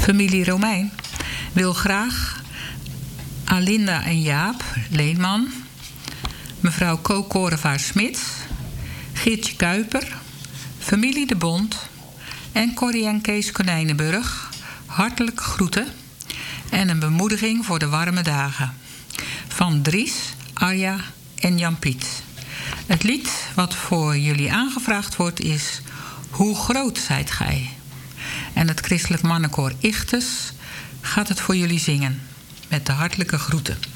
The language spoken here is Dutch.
Familie Romein wil graag Alinda en Jaap Leenman, mevrouw Ko Korevaar-Smits, Geertje Kuiper, familie De Bond en Corrie en Kees Konijnenburg hartelijke groeten en een bemoediging voor de warme dagen. Van Dries, Arja en Jan-Piet. Het lied wat voor jullie aangevraagd wordt is Hoe groot zijt gij? En het christelijk mannenkoor Ichtes gaat het voor jullie zingen. Met de hartelijke groeten.